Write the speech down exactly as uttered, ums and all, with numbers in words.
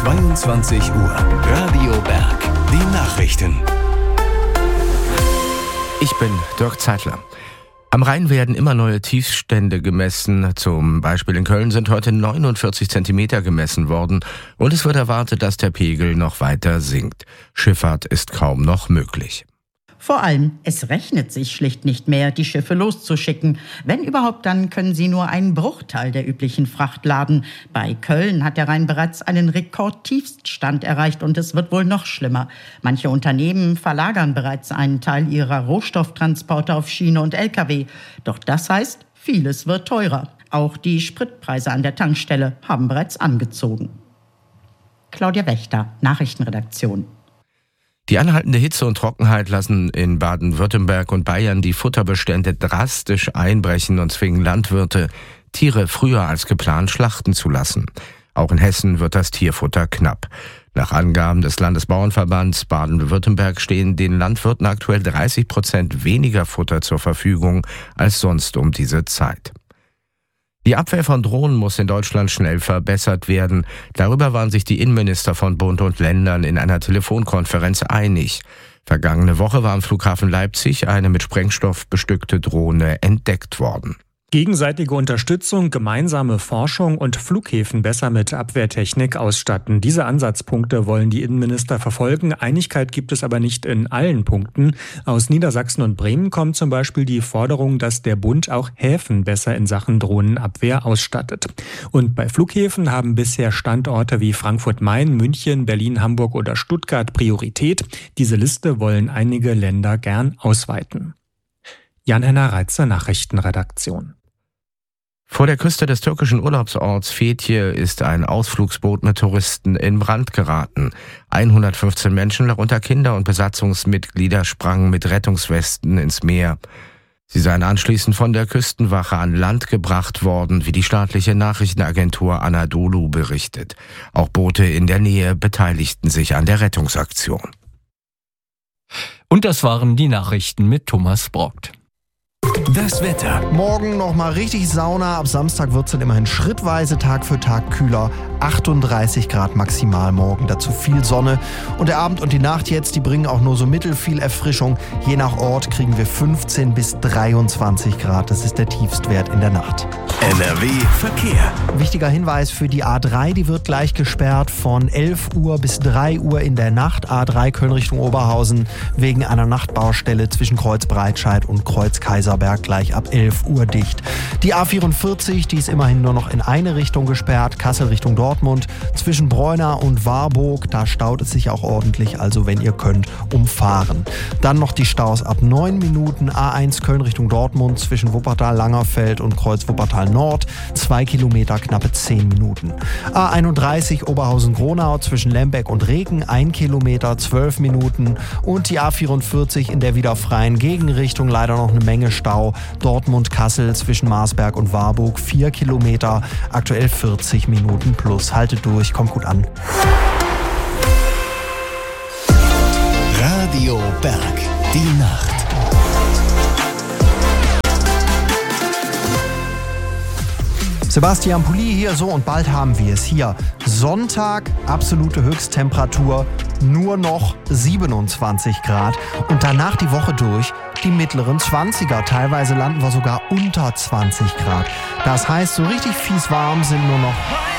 zweiundzwanzig Uhr. Radio Berg. Die Nachrichten. Ich bin Dirk Zeitler. Am Rhein werden immer neue Tiefstände gemessen. Zum Beispiel in Köln sind heute neunundvierzig Zentimeter gemessen worden. Und es wird erwartet, dass der Pegel noch weiter sinkt. Schifffahrt ist kaum noch möglich. Vor allem, es rechnet sich schlicht nicht mehr, die Schiffe loszuschicken. Wenn überhaupt, dann können sie nur einen Bruchteil der üblichen Fracht laden. Bei Köln hat der Rhein bereits einen Rekordtiefststand erreicht und es wird wohl noch schlimmer. Manche Unternehmen verlagern bereits einen Teil ihrer Rohstofftransporte auf Schiene und L K W. Doch das heißt, vieles wird teurer. Auch die Spritpreise an der Tankstelle haben bereits angezogen. Claudia Wächter, Nachrichtenredaktion. Die anhaltende Hitze und Trockenheit lassen in Baden-Württemberg und Bayern die Futterbestände drastisch einbrechen und zwingen Landwirte, Tiere früher als geplant schlachten zu lassen. Auch in Hessen wird das Tierfutter knapp. Nach Angaben des Landesbauernverbands Baden-Württemberg stehen den Landwirten aktuell dreißig Prozent weniger Futter zur Verfügung als sonst um diese Zeit. Die Abwehr von Drohnen muss in Deutschland schnell verbessert werden. Darüber waren sich die Innenminister von Bund und Ländern in einer Telefonkonferenz einig. Vergangene Woche war am Flughafen Leipzig eine mit Sprengstoff bestückte Drohne entdeckt worden. Gegenseitige Unterstützung, gemeinsame Forschung und Flughäfen besser mit Abwehrtechnik ausstatten. Diese Ansatzpunkte wollen die Innenminister verfolgen. Einigkeit gibt es aber nicht in allen Punkten. Aus Niedersachsen und Bremen kommt zum Beispiel die Forderung, dass der Bund auch Häfen besser in Sachen Drohnenabwehr ausstattet. Und bei Flughäfen haben bisher Standorte wie Frankfurt-Main, München, Berlin, Hamburg oder Stuttgart Priorität. Diese Liste wollen einige Länder gern ausweiten. Jan-Henner Reitzer, Nachrichtenredaktion. Vor der Küste des türkischen Urlaubsorts Fethiye ist ein Ausflugsboot mit Touristen in Brand geraten. hundertfünfzehn Menschen, darunter Kinder und Besatzungsmitglieder, sprangen mit Rettungswesten ins Meer. Sie seien anschließend von der Küstenwache an Land gebracht worden, wie die staatliche Nachrichtenagentur Anadolu berichtet. Auch Boote in der Nähe beteiligten sich an der Rettungsaktion. Und das waren die Nachrichten mit Thomas Brockt. Das Wetter. Morgen nochmal richtig Sauna. Ab Samstag wird es dann immerhin schrittweise Tag für Tag kühler. achtunddreißig Grad maximal morgen. Dazu viel Sonne. Und der Abend und die Nacht jetzt, die bringen auch nur so mittelfiel Erfrischung. Je nach Ort kriegen wir fünfzehn bis dreiundzwanzig Grad. Das ist der Tiefstwert in der Nacht. N R W Verkehr. Wichtiger Hinweis für die A drei, die wird gleich gesperrt von elf Uhr bis drei Uhr in der Nacht. A drei Köln Richtung Oberhausen wegen einer Nachtbaustelle zwischen Kreuz Breitscheid und Kreuz Kaiserberg gleich ab elf Uhr dicht. Die A vierundvierzig, die ist immerhin nur noch in eine Richtung gesperrt, Kassel Richtung Dortmund. Zwischen Breuna und Warburg, da staut es sich auch ordentlich, also wenn ihr könnt, umfahren. Dann noch die Staus ab neun Minuten, A eins Köln Richtung Dortmund zwischen Wuppertal-Langerfeld und Kreuz Wuppertal Nord, zwei Kilometer, knappe zehn Minuten. A einunddreißig Oberhausen-Gronau zwischen Lembeck und Regen, ein Kilometer, zwölf Minuten. Und die A vierundvierzig in der wieder freien Gegenrichtung, leider noch eine Menge Stau. Dortmund-Kassel zwischen Marsberg und Warburg, vier Kilometer, aktuell vierzig Minuten plus. Haltet durch, kommt gut an. Radio Berg. Die Nacht. Sebastian Pulli hier, so, und bald haben wir es hier. Sonntag, absolute Höchsttemperatur, nur noch siebenundzwanzig Grad. Und danach die Woche durch die mittleren zwanziger. Teilweise landen wir sogar unter zwanzig Grad. Das heißt, so richtig fies warm sind nur noch